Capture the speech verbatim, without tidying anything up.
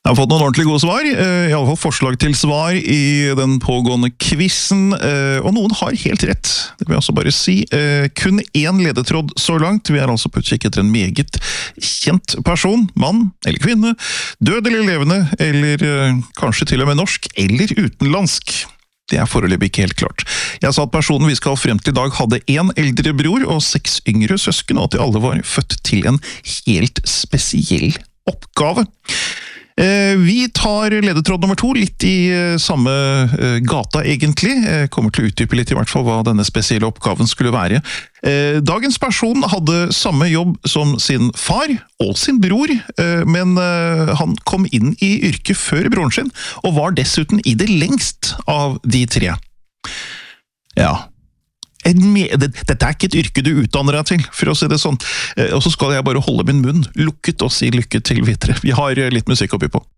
Jeg har fått noen ordentlig gode svar, i alle fall forslag til svar i den pågående quizen, og noen har helt rett, det vil jeg også bare si. Kun én ledetråd så langt, vi er altså på utkikk etter en meget kjent person, mann eller kvinne, død eller levende, eller kanskje til og med norsk eller utenlandsk. Det er foreløpig ikke helt klart. Jeg sa at personen vi skal frem til i dag hadde en eldre bror og seks yngre søsken, og at de alle var født til en helt spesiell oppgave. Vi tar ledetråd nummer to, litt i samme gata egentlig. Jeg kommer til å utdype litt i hvert fall hva denne spesielle oppgaven skulle være. Dagens person hadde samme jobb som sin far og sin bror, men han kom inn i yrket før broren sin, og var dessuten i det lengst av de tre. Ja. Dette er ikke et yrke du utdanner deg til, for å si det sånn. Og så skal jeg bare holde min munn lukket og si lykke til videre. Vi har litt musikk oppi på.